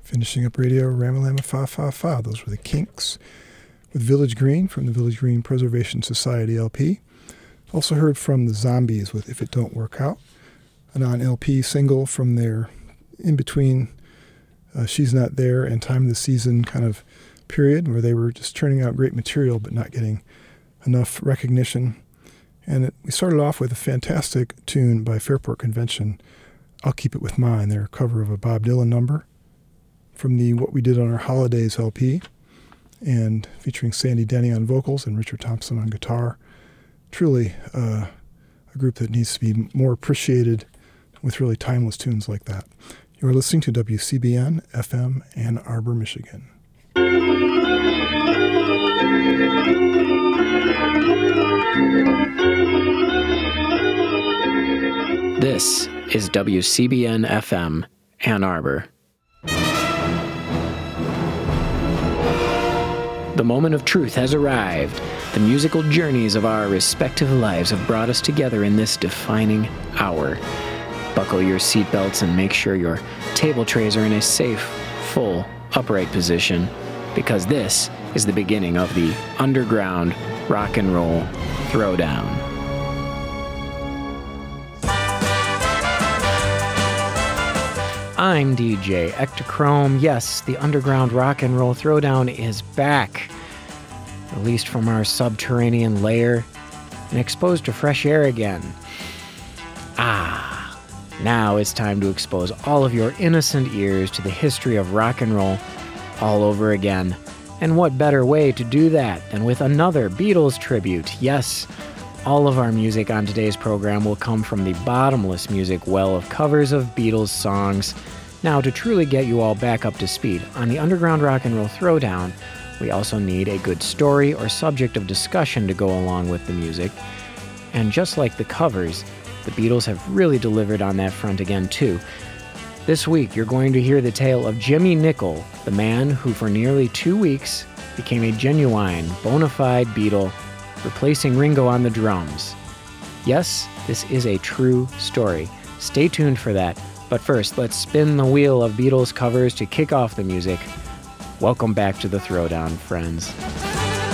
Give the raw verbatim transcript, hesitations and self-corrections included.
Finishing up radio, Ramalama Fa Fa Fa. Those were the Kinks with Village Green from the Village Green Preservation Society L P. Also heard from the Zombies with If It Don't Work Out, a non-L P single from their in-between uh, She's Not There and Time of the Season kind of period where they were just churning out great material but not getting enough recognition. And it, we started off with a fantastic tune by Fairport Convention, I'll Keep It With Mine, their cover of a Bob Dylan number from the What We Did on Our Holidays L P, and featuring Sandy Denny on vocals and Richard Thompson on guitar. Truly uh, a group that needs to be more appreciated with really timeless tunes like that. You are listening to W C B N F M Ann Arbor, Michigan. This is W C B N F M Ann Arbor. The moment of truth has arrived. The musical journeys of our respective lives have brought us together in this defining hour. Buckle your seatbelts and make sure your table trays are in a safe, full, upright position, because this is the beginning of the underground rock and roll throwdown. I'm D J Ectochrome. Yes, the underground rock and roll throwdown is back. Released from our subterranean lair and exposed to fresh air again. Ah, now it's time to expose all of your innocent ears to the history of rock and roll all over again. And what better way to do that than with another Beatles tribute? Yes, all of our music on today's program will come from the bottomless music well of covers of Beatles songs. Now, to truly get you all back up to speed on the Underground Rock and Roll Throwdown, we also need a good story or subject of discussion to go along with the music. And just like the covers, the Beatles have really delivered on that front again, too. This week, you're going to hear the tale of Jimmy Nicol, the man who for nearly two weeks became a genuine, bona fide Beatle, replacing Ringo on the drums. Yes, this is a true story. Stay tuned for that. But first, let's spin the wheel of Beatles covers to kick off the music. Welcome back to the Throwdown, friends.